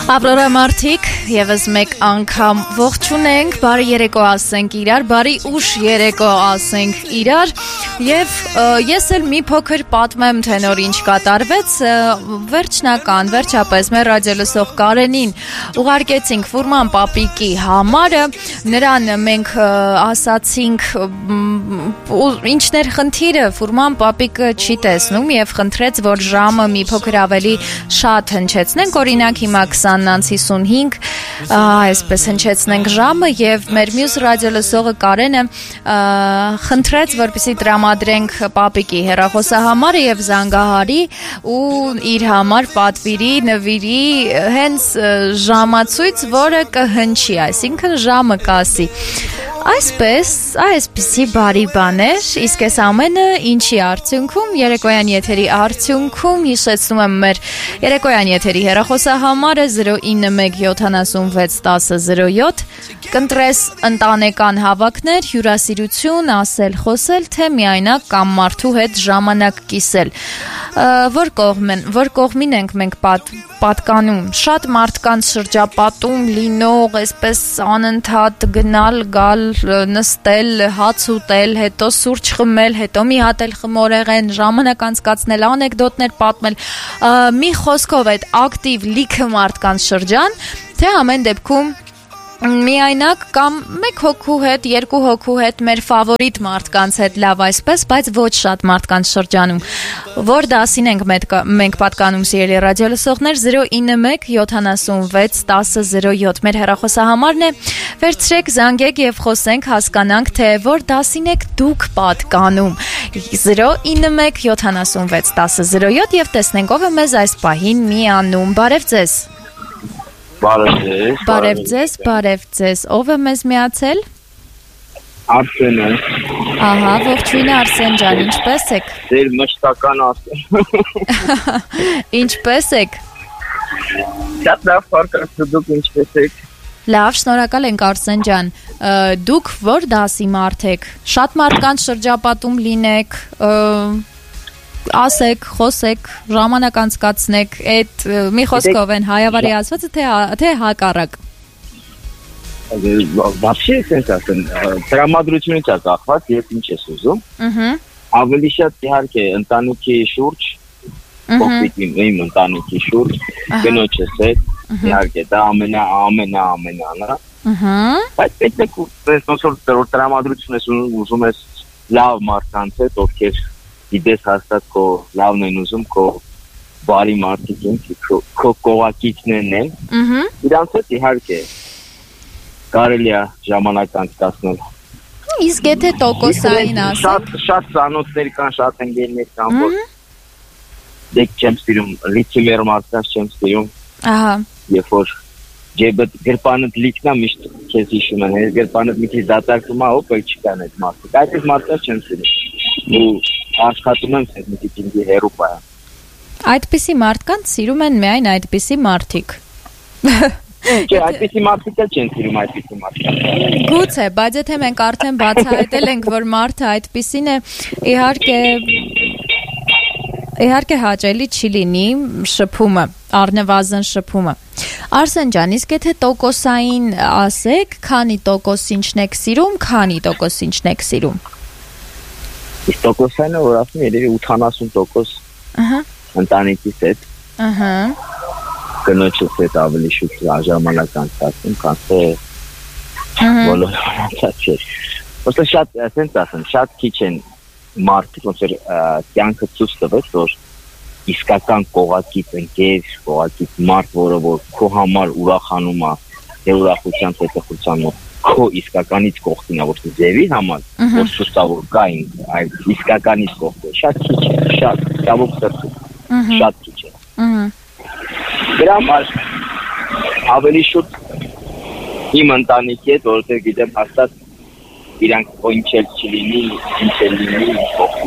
Ապրորա մարդիկ, եվս մեկ անգամ ողջունենք, բարի երեկո ասենք իրար, բարի ուշ երեկո ասենք իրար եւ ես էլ մի փոքր պատմեմ թե նոր ինչ կատարվեց, վերջապես մեր ռադիո լսող Կարենին ուղարկեցինք Ֆուրման պապիկի համարը, նրան մենք ասացինք ինչներ խնդիրը, Ֆուրման պապիկը չի տեսնում եւ խնդրեց, որ ժամը մի փոքր ավելի շատ հնչեցնենք, օրինակ հիմա 20:55 այսպես հնչեցնենք ժամը եւ մեր մյուս ռադիո լսողը Կարենը խնդրեց, որպեսզի տրամադրենք պապիկի հեռախոսահամարը եւ զանգահարի ու իր համար պատվիրի, նվիրի հենց ժամացույց, որը կհնչի, այսինքն ժամը կասի։ Այսպեսի բարի բան էր, իսկ այս ամենը ինչի արդյունքում, երեկոյան եթերի արդյունքում, հիշեցնում եմ մեր երեկոյան եթերի հեռախոսահամարը 091761007, կընտրես ընտանեկան հավաքներ, հյուրասիրություն, ասել, խոսել, թե միայնակ կամ մարդու հետ ժամանակ կիսել։ Որ կողմին ենք մենք պատկանում, շատ մարդկանց շրջապատում լինող, այսպես անընդհատ գնալ, գալ, նստել, հաց ուտել, հետո սուրճ խմել, հետո մի հատ էլ խմորեղեն, ժամանակ անցկացնել, անեկդոտներ պատմել, մի խոսքով այդ ակտիվ լիքը մարդկանց շրջան, թե ամեն դեպքում միայնակ կամ մեկ հոգու հետ, երկու հոգու հետ, մեր ֆավորիտ մարդկանց հետ լավ այսպես, բայց ոչ շատ մարդկանց շրջանում, որ դասին ենք մենք պատկանում սիրելի ռադիո լսողներ 091761007 մեր հեռախոսահամարն է, վերցրեք, զանգեք եւ խոսենք, հասկանանք, թե որ դասին եք դուք պատկանում 091761007 եւ տեսնենք ով է մեզ այս պահին միանում, բարև ձեզ։ Բարև ձեզ, ով է մեզ միացել։ Արսենը։ Ահա, ողջույն Արսեն ջան, ինչպես եք։ Ձեր մշտական Արսեն։ Ինչպես եք։ Շատ լավ, փառք դուք ինչպես եք։ Լավ, շնորհակալ ենք Արսեն ջան։ Դուք որ դասի մարդ եք, շատ մարդկանց շրջապատում լինեք, ասեք, խոսեք, ժամանակ անցկացնեք, այդ մի խոսքով են հայավարի ասվածը, թե հակառակ։ Вообще, sense ասեն, տրամադրությունից է կախված, երբ ինչ ես ուզում։ Ավելի շատ իհարկե ընտանիքի շուրջ, փոքրիկի իմ ընտանիքի շուրջ, կնոջս հետ, իհարկե դա ամենա։ Բայց պետք է ոնց որ տրամադրություն ես ուզում ես լավ մարդկանց հետ, ովքեր գիտես հաստատ քո լավն են ուզում, քո բարի մարդիկ են, քո կողակիցներն են։ Իրանց հետ իհարկե կարելի է ժամանակ անցկացնել։ Իսկ եթե տոկոսային ասեք։ Շատ ծանոթներ կան, շատ ընկերներ կան, որ դեք չեմ սիրում, լիցիմեր մարդկանց չեմ սիրում։ Ահա։ Երբ որ գրպանդ լիքնա միշտ քեզ հիշում են, գրպանդ մի քիչ դատարկում է, ոք չկան այդ մարդիկ։ Այդ մարդկանց չեմ սիրում։ Ու աշխատում եմ այդ մի քիչ հեռու պահեմ։ Այդպիսի մարդկանց սիրում են միայն այդպիսի մարդիկ։ Չէ, այդպիսի մարդիկ չեն սիրում այդպիսի մարդկանց։ Գուցե, բայց եթե մենք արդեն բացահայտել ենք, որ մարդը այդպիսին է, իհարկե հաճելի չի լինի շփումը, առնվազն շփումը։ Արսեն ջան, իսկ եթե տոկոսային ասեք, քանի տոկոսինչն եք սիրում, քանի տոկոսինչն եք սիրում։ Իսկ տոկոսայինը որ ասում երևի 80%։ Ընտանիքից հետ։ Կնոջս հետ ավելի շուտ ժամանակ անցկացնում, քան թե բոլոր անցած։ Ոստը շատ, ասենց ասեմ, շատ քիչ են մարդիկ, ոնց որ կյանքը ցույց տվեց, որ իսկական կողակից ընկեր, կողակից մարդ, որը որ քո համար ուրախանում է, դե ուրախությամբ հետախուծան քո իսկականից կողքին է, ոչ թե ձևի համար, որ սուստավոր կային, այլ իսկականից կողքին, շատ քիչ է, շատ ցավոք սրտի, շատ քիչ է։ Դրա համար ավելի շուտ իմ ընտանիքի հետ, որովհետև գիտեմ հաստատ իրանք ինչ էլ չլինի, ինչ էլ լինի,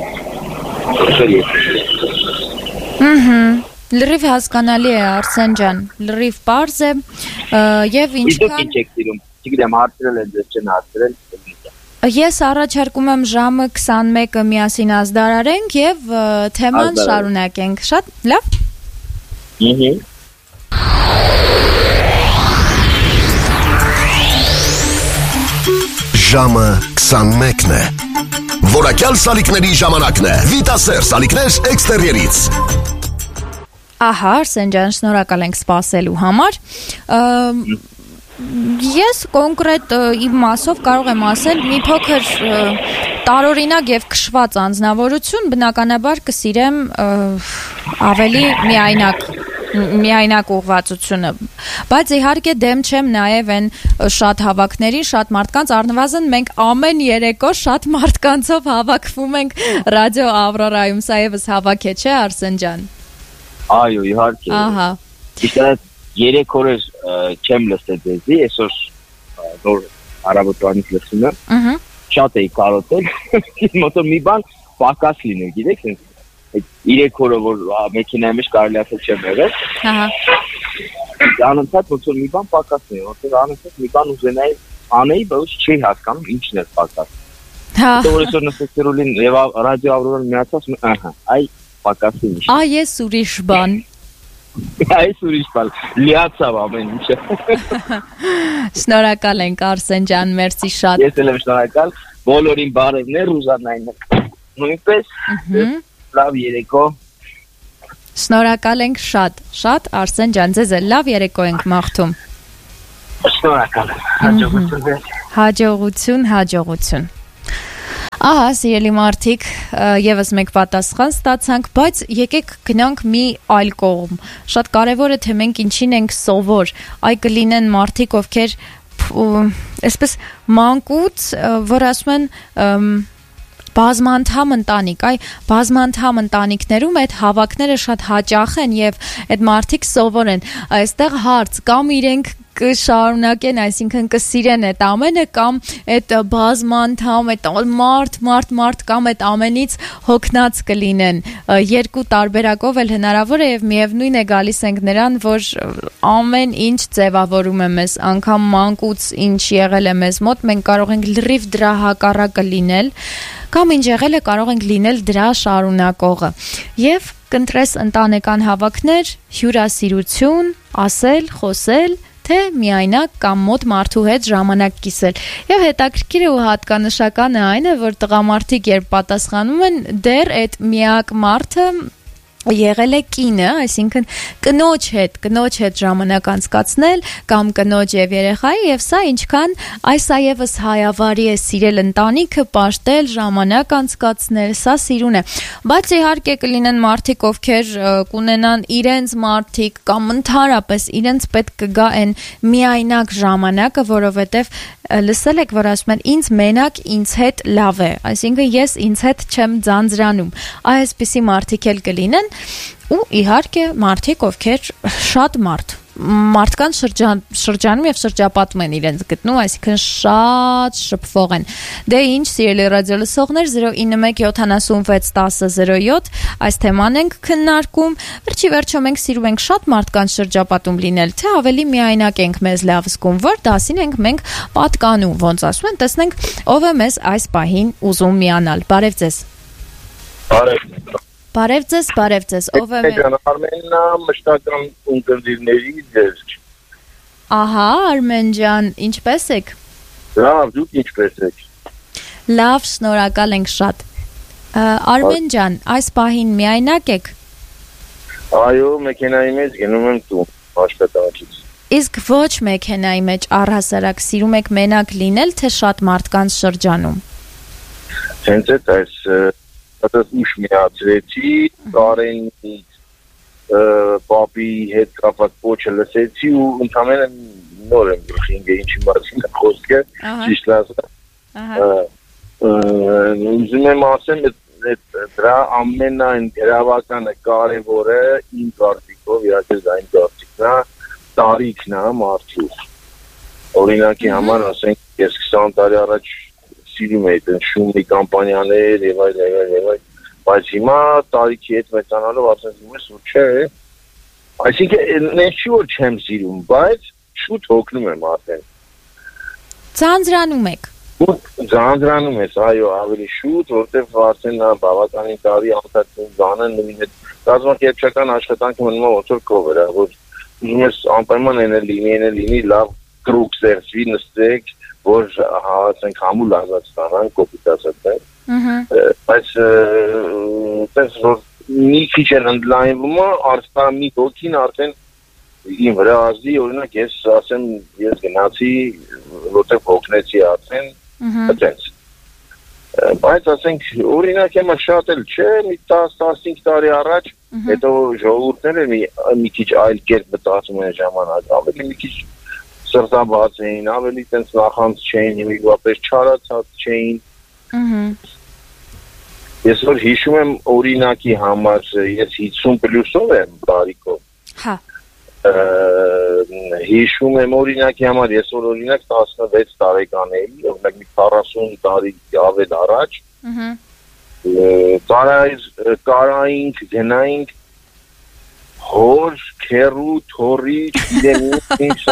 Լրիվ հասկանալի է Արսեն ջան, լրիվ պարզ է եւ ինչքան Դուք ինչ եք սիրում, չգիտեմ հարցրել են ձեզ չեն հարցրել։ Ես առաջարկում եմ ժամը 21-ը միասին ազդարարենք եւ թեման շարունակենք։ Շատ լավ։ Ժամը 21-ն է։ Որակյալ սալիկների ժամանակն է։ Վիտասեր սալիկներ էքստերիերից։ Ահա, Արսեն ջան, շնորհակալ ենք սպասելու համար։ Ես կոնկրետ իմ մասով կարող եմ ասել մի փոքր տարօրինակ եւ քշված անձնավորություն, բնականաբար կսիրեմ ավելի միայնակ ուղղվածությունը, բայց իհարկե դեմ չեմ նաև այն շատ հավաքների, շատ մարդկանց, առնվազն մենք ամեն երեկո շատ մարդկանցով հավաքվում ենք ռադիո Ավրորայում, սա եւս հավաք է, չէ, Արսեն ջան։ Այո, իհարկե։ Ահա։ Իսկ 3 օրեր չեմ լսել ձեզի, այսօր նոր առավոտվանից լսում եմ։ Ահա։ Շատ էի կարոտել, մոտ մի բան պակաս լիներ, գիտեք, այդ 3 օրը որ մեքենայի մեջ կարելի ասել չեմ եղել։ Ահա։ Անընդհատ ոնց որ մի բան պակասն է, ոնց որ անընդհատ մի բան ուզենայի անեի, բայց չի հասկանում ինչն է պակաս։ Հա։ Որ այսօր նստեցրուլին եւ ռադիո Ավրորան միացած, ահա, այ պակասին ինչ։ Այ ես ուրիշ բան։ Այս ուրիշ բան, լիացավ ամեն ինչը։ Շնորհակալ ենք Արսեն ջան, մերսի շատ։ Ես էլ եմ շնորհակալ, բոլորին բարևներ, Ռուզաննային նույնպես, լավ երեկո։ Շնորհակալ ենք շատ, Արսեն ջան, ձեզ էլ լավ երեկո ենք մաղթում։ Շնորհակալ, հաջողություն։ Ահա, սիրելի մարդիկ, եւս մեկ պատասխան ստացանք, բայց եկեք գնանք մի այլ կողմ։ Շատ կարևոր է թե մենք ինչին ենք սովոր։ Այ կլինեն մարդիկ, ովքեր այսպես մանկուց, որ ասում են բազմանդամ ընտանիք, այ բազմանդամ ընտանիքներում այդ հավաքները շատ հաճախ են եւ այդ մարդիկ սովոր են։ Այստեղ հարց կամ իրենք կշարունակեն, այսինքն կսիրեն այդ ամենը կամ այդ բազմանդամ, այդ մարդ կամ այդ ամենից հոգնած կլինեն։ Երկու տարբերակով էլ հնարավոր է եւ միևնույն է գալիս ենք նրան, որ ամեն ինչ ձևավորում է մեզ, անգամ մանկուց ինչ եղել է մեզ մոտ, մենք կարող ենք լրիվ դրա հակառակը լինել, կամ ինչ եղել է կարող ենք լինել դրա շարունակողը։ Եվ կընտրես ընտանեկան հավաքներ, հյուրասիրություն, ասել, խոսել, թե միայնակ կամ մոտ մարդու հետ ժամանակ կիսել։ Եվ հետաքրքիր ու հատկանշականը այն է, որ տղամարդիկ երբ պատասխանում են, դեռ այդ միակ մարդը եղել է կինը, այսինքն կնոջ հետ ժամանակ անցկացնել կամ կնոջ եւ երեխայի, եւ սա ինչքան սա եւս հայավարի է սիրել ընտանիքը, պաշտել, ժամանակ անցկացնել, սա սիրուն է։ Բայց իհարկե կլինեն մարդիկ, ովքեր կունենան իրենց մարդիկ կամ ընդհանրապես իրենց պետք կգա այն միայնակ ժամանակը, որովհետեւ լսել եք, որ ասում են ինձ մենակ ինձ հետ լավ է, այսինքն ես ինձ հետ չեմ ձանձրանում։ Այսպիսի մարդիկ էլ կլինեն ու իհարկե մարդիկ, ովքեր շատ մարդկանց շրջանում եւ շրջապատում են իրենց գտնում, այսինքն շատ շփվող են։ Դե ինչ, սիրելի ռադիո լսողներ, 091761007 այս թեման ենք քննարկում։ Վերջիվերջո մենք սիրում ենք շատ մարդկանց շրջապատում լինել, թե ավելի միայնակ ենք մեզ լավ զգում, որ դասին ենք մենք պատկանում, ոնց ասում են, տեսնենք ով է մեզ այս պահին ուզում միանալ։ Բարև ձեզ։ Բարև ձեզ, ով է մեր։ Արմենն է, մշտական ունկնդիրների ձեր։ Ահա, Արմեն ջան, ինչպես եք։ Լավ, դուք ինչպես եք։ Լավ, շնորհակալ ենք շատ։ Արմեն ջան, այս պահին միայնակ եք։ Այո, մեքենայի մեջ գնում եմ տուն, աշխատանքից։ Իսկ ոչ մեքենայի մեջ առհասարակ սիրում եք մենակ լինել, թե շատ մարդկանց շրջանում։ Հենց այս Ատես ուշ միացրեցի, Կարենից պապի հետ կապած պոչը լսեցի ու ընդհանրեն նոր եմ գլխին ինչի մասին է խոսքը, ճիշտ ասած։ Ուզում եմ ասեմ, դրա ամենայն գրավականը կարևորը իմ կարծիքով, իհարկե դա իմ կարծիքն է, տարիքն է մարդու։ Օրինակի համար ասենք, ես 20 տարի առաջ սիրում էի այդ շումի կամպանիաներ եւ այլ, բայց հիմա տարիքի հետ մեծանալով ասեմ ես որ չէ, այսինքն ես շուտ չեմ սիրում, բայց շուտ հոգնում եմ արդեն։ Ձանձրանում եք։ Ձանձրանում ես, այո, ավելի շուտ, որտեղ արդեն բավականին տարի անցած զանը նույն այդ կազմակերպչական աշխատանքը մնում է ոնց որ կով էր, որ ուզում ես անպայման լինի լավ կրուկ սերվի նստեք որ ասենք համուլ ազատ ստանան կոպիտ ասած բայց տես որ մի քիչ են ընդլայնվում արստան մի հոգին արդեն իմ վրա ազդի օրինակ ես ասեմ ես գնացի որտեղ փոխնեցի արդեն այդպես բայց ասենք օրինակ հիմա շատ էլ չէ մի 10-15 տարի առաջ հետո ժողովուրդները մի քիչ այլ կերպ մտածում են ժամանակ ավելի մի քիչ սրտաբաց էին ավելի տենց նախանց չէին հիմիկվապես չարացած չէին ես որ հիշում եմ օրինակի համար ես 50+-ով եմ բարիկով հա հիշում եմ օրինակի համար ես որ օրինակ 16 տարեկան էի օրինակ մի 40 տարի ավել առաջ կարայինք գնայինք հոր քերու թորի չգիտեմ ինչ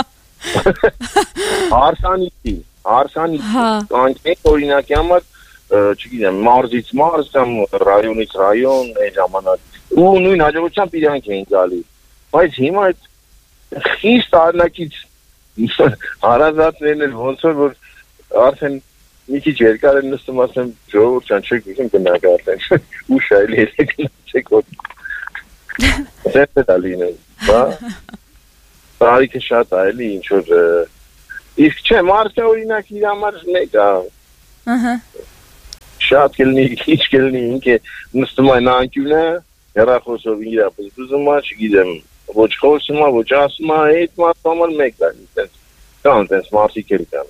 արսանիքի կանքենք օրինակի համար չգիտեմ մարզից մարզ կամ ռայոնից ռայոն այն ժամանակ ու նույն հաջողությամբ իրանք էին գալիս բայց հիմա այդ խիստ արնակից հարազատներն էլ ոնց որ արդեն մի քիչ երկար են նստում ասեմ ժողովուրդ ջան չեք ուզում գնաք արդեն ուշ այլ եկեք դե դալինը բա տարիքը շատ այլի ինչ որ իսկ չէ մարդը օրինակ իր համար մեկ շատ կլինի քիչ կլինի ինքը նստում այն անկյունը հեռախոսով իրապես ուզում է չգիտեմ ոչ խոսում է ոչ ասում է այդ մարդը համար մեկ է այդպես կան մարդիկ էլ կան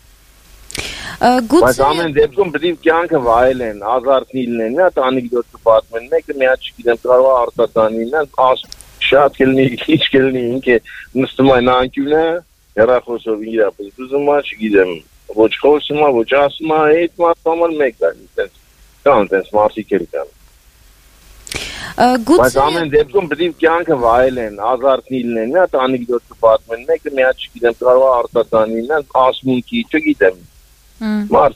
բայց ամեն դեպքում պետք է կյանքը վայելեն ազարտնի լինեն նա անեկդոտ պատմեն մեկը մի հատ չգիտեմ կարող է արտասանին շատ կլինի քիչ կլինի ինքը նստում այն անկյունը հեռախոսով իրապես ուզում է չգիտեմ ոչ խոսում է ոչ ասում է այդ մարդը համար մեկ է այդպես կան մարդիկ էլ կան բայց ամեն դեպքում պետք է կյանքը վայելեն ազարտնի լինեն նա անեկդոտ պատմեն մեկը մի հատ չգիտեմ կարող է արտասանին ասմունքի չգիտեմ մարդ